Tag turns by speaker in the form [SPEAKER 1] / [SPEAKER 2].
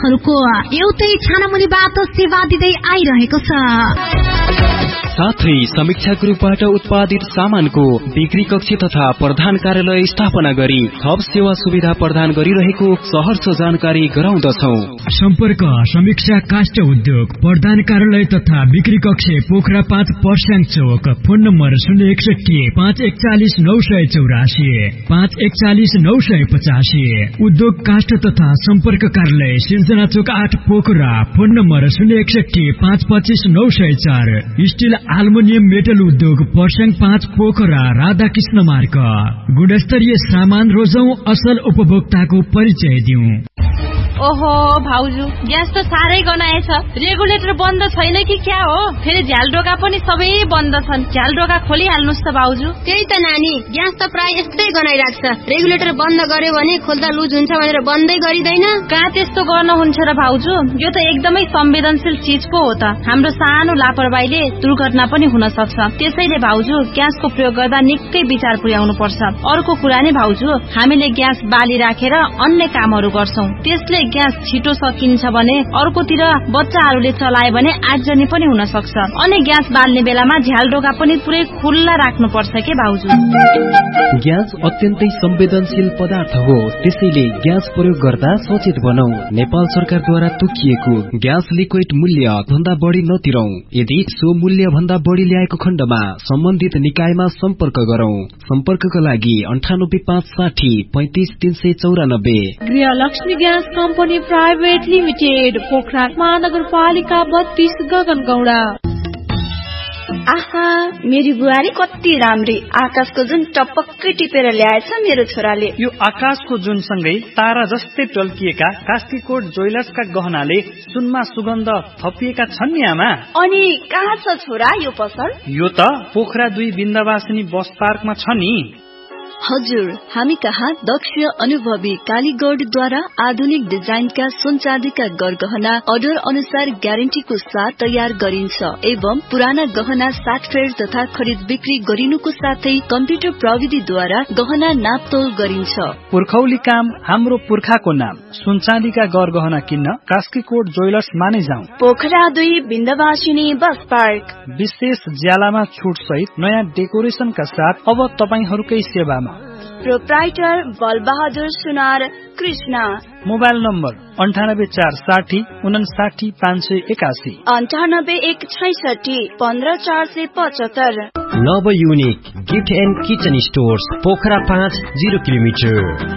[SPEAKER 1] ग्राहकहरूको एउटै छानामुनिबाट सेवा दिँदै आइरहेको छ।
[SPEAKER 2] साथै समीक्षा ग्रुपबाट उत्पादित सामानको बिक्री कक्ष तथा प्रधान कार्यालय स्थापना गरी थप सेवा सुविधा प्रदान गरिरहेको सहर्ष जानकारी गराउँदछौ।
[SPEAKER 3] सम्पर्क समीक्षा काष्ठ उद्योग प्रधान कार्यालय तथा बिक्री कक्ष पोखरा 5 पर्स्याङ चौक। Phone number 061 541 984 541 985। उद्योग काष्ठ तथा सम्पर्क कार्यालय सिर्जना चौक 8 Pokhara. Phone number 061 525 904। Still aluminium metal उद्योग पर्स्याङ 5 पोखरा राधाकृष्ण मार्ग। गुणस्तरीय सामान रोजौं, असल उपभोक्ताको परिचय दिउँ।
[SPEAKER 4] ओहो भाउजू, ग्यास त साह्रै गनाएछ। रेगुलेटर बन्द छैन कि क्या हो? फेरि झ्यालडोका पनि सबै बन्द छन्। झ्यालडोका खोलिहाल्नुस् त भाउजू।
[SPEAKER 5] त्यही त नानी, ग्यास त प्राय यस्तै गनाइराख्छ। रेगुलेटर बन्द गर्यो भने खोल्दा लुज हुन्छ भनेर बन्दै गरिदैन।
[SPEAKER 4] कहाँ त्यस्तो गर्न हुन्छ र भाउजू? यो त एकदमै संवेदनशील चीज पो हो त। हाम्रो सानो लापरवाहीले दुर्घटना पनि हुन सक्छ। त्यसैले भाउजू ग्यासको प्रयोग गर्दा निकै विचार पुर्याउनु पर्छ। अर्को कुरा नि भाउजू, हामीले ग्यास बाली राखेर अन्य कामहरू गर्छौं। त्यसले ग्यास छिटो सकिन्छ भने अर्कोतिर बच्चाहरूले चलाए भने आगजनी पनि हुन सक्छ। अनि ग्यास बाल्ने बेलामा झ्यालडोका पनि पुरै खुल्ला राख्नु पर्छ के भाउजू?
[SPEAKER 2] ग्यास अत्यन्तै संवेदनशील पदार्थ हो, त्यसैले ग्यास प्रयोग गर्दा सचेत बनौ। नेपाल सरकारद्वारा तोकिएको ग्यास लिक्विड मूल्य भन्दा बढी नतिरौं। यदि सो मूल्य भन्दा बढी ल्याएको खण्डमा सम्बन्धित निकायमा सम्पर्क गरौं। सम्पर्कका लागि 98 560 35 394।
[SPEAKER 6] गृहलक्ष्मी gas company private limited, Pokhara महानगरपालिका 32 गगनगौडा।
[SPEAKER 7] आहा, मेरी बुहारी कति राम्री। आकाशको जुन टपक्कै टिपेर ल्याएछ मेरो छोराले।
[SPEAKER 8] यो आकाशको जुन सँगै तारा जस्तै टल्किएका कास्कीकोट ज्वेलर्सका गहनाले सुनमा सुगन्ध थपिएका छन् नि आमा।
[SPEAKER 7] अनि कहाँ छ छोरा यो पसल?
[SPEAKER 8] यो त पोखरा 2 बिन्दवासिनी बस पार्कमा छ नि।
[SPEAKER 9] हजुर, हामी कहाँ दक्ष अनुभवी कालीगढद्वारा आधुनिक डिजाइनका सुन चाँदीका गरगहना अर्डर अनुसार ग्यारेन्टीको साथ तयार गरिन्छ एवं पुराना गहना साटफेर तथा खरिद बिक्री गरिनुको साथै कम्प्युटर प्रविधिद्वारा गहना नापतोल गरिन्छ।
[SPEAKER 8] पुर्खौली काम हाम्रो पुर्खाको नाम। सुन चाँदीका गरगहना किन्न कास्कीकोट ज्वेलर्स माने जाउँ।
[SPEAKER 7] Pokhara 2 Bindabasini bus park.
[SPEAKER 8] विशेष ज्यालामा छुट सहित नयाँ डेकोरेसनका साथ अब तपाईहरूकै सेवामा।
[SPEAKER 7] प्रोप्राइटर बलबहादुर सुनार कृष्ण।
[SPEAKER 8] Mobile number 98 460 59 581
[SPEAKER 7] 98 166 15 475।
[SPEAKER 10] नव unique gift and kitchen stores Pokhara 5 0 kilometre.